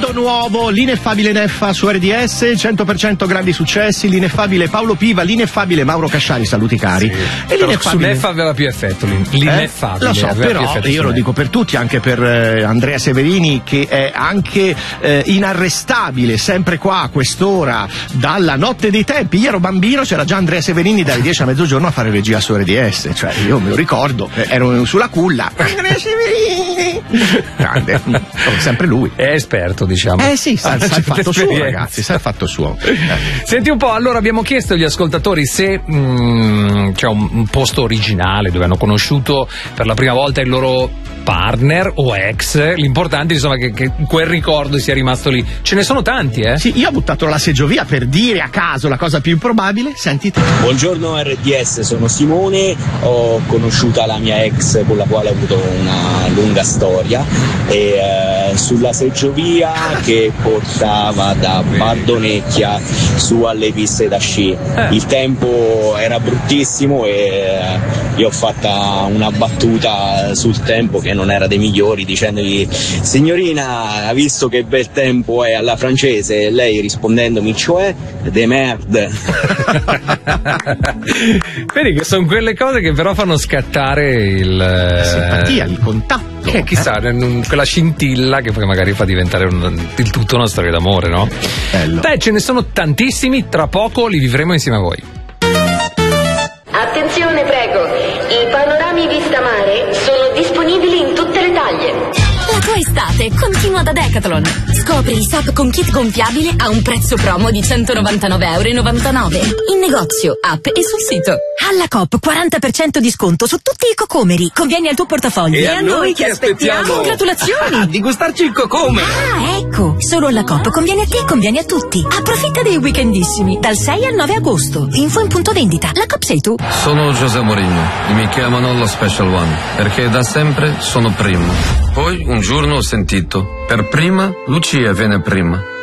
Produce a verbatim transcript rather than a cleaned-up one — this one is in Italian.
Modo nuovo, l'ineffabile Neffa su R D S, cento per cento grandi successi, l'ineffabile Paolo Piva, l'ineffabile Mauro Casciari, saluti cari. Sì, e però su Neffa aveva più effetto, l'ineffabile. Eh? Lo so, però io lo dico per tutti, anche per eh, Andrea Severini, che è anche eh, inarrestabile, sempre qua a quest'ora, dalla notte dei tempi. Io ero bambino, c'era già Andrea Severini dalle dieci a mezzogiorno a fare regia su R D S, cioè io me lo ricordo, ero sulla culla. Andrea Severini! Grande, sempre lui. È esperto, diciamo. Eh sì, sa, sa il fatto suo, ragazzi, sa il fatto suo. Eh. Senti un po', allora abbiamo chiesto agli ascoltatori se mh, c'è un, un posto originale dove hanno conosciuto per la prima volta il loro partner o ex. L'importante insomma che, che quel ricordo sia rimasto lì. Ce ne sono tanti, eh? Sì, io ho buttato la seggiovia per dire a caso la cosa più improbabile. Sentite. Buongiorno R D S, sono Simone, ho conosciuta la mia ex con la quale ho avuto una lunga storia e eh, sulla seggiovia che portava da Bardonecchia su alle piste da sci. Il tempo era bruttissimo e eh, io ho fatta una battuta sul tempo che non era dei migliori, dicendogli: signorina, visto che bel tempo è alla francese, e lei rispondendomi: cioè de merde. Vedi che sono quelle cose che però fanno scattare il la simpatia, il contatto, che chissà, eh? quella scintilla che poi magari fa diventare un, il tutto una storia d'amore, no? Bello. Beh, ce ne sono tantissimi, tra poco li vivremo insieme a voi. Attenzione, prego, i panorami vista mare sono disponibili in tutte le taglie. La tua estate continua da Decathlon. Scopri il S A P con kit gonfiabile a un prezzo promo di centonovantanove virgola novantanove euro. In negozio, app e sul sito. Alla Coop quaranta per cento di sconto su tutti i cocomeri. Conviene al tuo portafoglio. E, e a noi che aspettiamo? Congratulazioni! Ah, di gustarci il cocomero. Ah, ecco. Solo alla Coop conviene a te e conviene a tutti. Approfitta dei weekendissimi. Dal sei al nove agosto. Info in punto vendita. La Coop sei tu. Sono José Mourinho e mi chiamano lo Special One perché da sempre sono primo. Poi un giorno ho sentito: per prima Lucia viene prima.